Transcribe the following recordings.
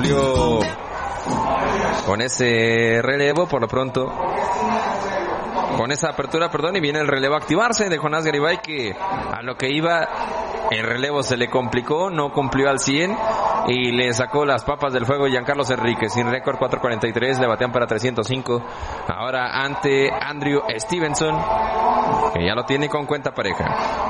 cumplió con ese relevo por lo pronto. Con esa apertura, y viene el relevo a activarse de Jonás Garibay, que a lo que iba, el relevo se le complicó, no cumplió al 100 y le sacó las papas del fuego Giancarlos Enríquez, sin récord 4.43, le batean para 305, ahora ante Andrew Stevenson, que ya lo tiene con cuenta pareja.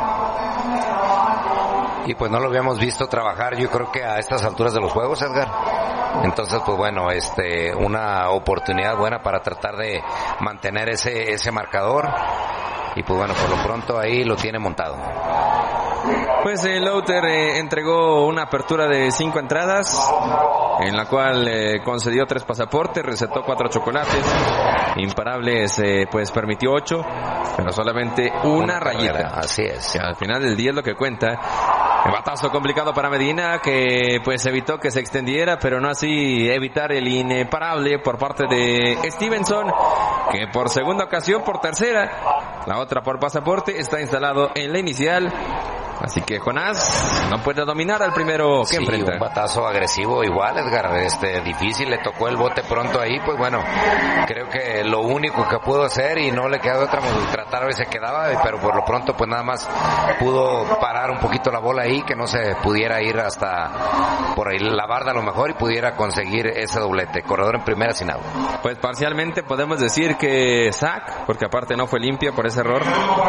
Y pues no lo habíamos visto trabajar, yo creo que a estas alturas de los juegos, Edgar. Entonces, pues bueno, una oportunidad buena para tratar de mantener ese marcador. Y pues bueno, por lo pronto ahí lo tiene montado. Pues el Lowther entregó una apertura de 5 entradas, en la cual concedió 3 pasaportes, recetó 4 chocolates, imparables pues permitió 8, pero solamente una rayita. Carrera, así es. Que al final del día es lo que cuenta. El batazo complicado para Medina, que pues evitó que se extendiera, pero no así evitar el imparable por parte de Stevenson, que por segunda ocasión, por tercera, la otra por pasaporte, está instalado en la inicial. Así que Jonás no puede dominar al primero que enfrenta. Un batazo agresivo igual, Edgar, difícil, le tocó el bote pronto ahí, pues bueno, creo que lo único que pudo hacer, y no le quedó otra, tratar a ver si se quedaba, pero por lo pronto pues nada más pudo parar un poquito la bola ahí, que no se pudiera ir hasta por ahí la barda a lo mejor y pudiera conseguir ese doblete, corredor en primera sin out. Pues parcialmente podemos decir que Zach, porque aparte no fue limpia por ese error,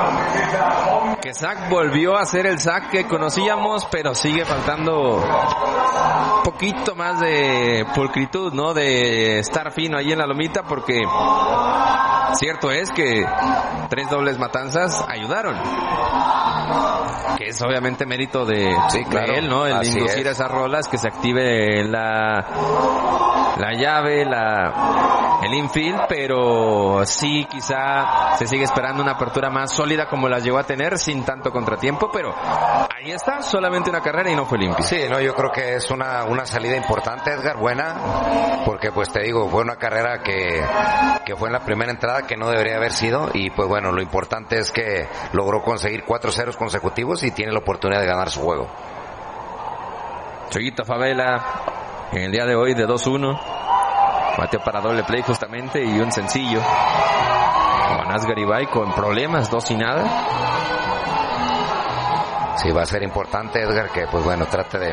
que Zach volvió a hacer el sack que conocíamos, pero sigue faltando un poquito más de pulcritud, ¿no? De estar fino ahí en la lomita, porque cierto es que 3 dobles matanzas ayudaron, que es obviamente mérito de él, ¿no? El inducir esas rolas, que se active la llave, el infield, pero sí quizá se sigue esperando una apertura más sólida como las llegó a tener, sin tanto contratiempo, pero ahí está, solamente una carrera y no fue limpio. Sí, no, yo creo que es una salida importante, Edgar, buena, porque pues te digo, fue una carrera que fue en la primera entrada, que no debería haber sido, y pues bueno, lo importante es que logró conseguir 4 ceros consecutivos y tiene la oportunidad de ganar su juego. Chuyito Favela, en el día de hoy de 2-1, bateó para doble play justamente y un sencillo. Jonás Garibay con problemas, 2 y nada. Sí, va a ser importante, Edgar, que pues bueno, trate de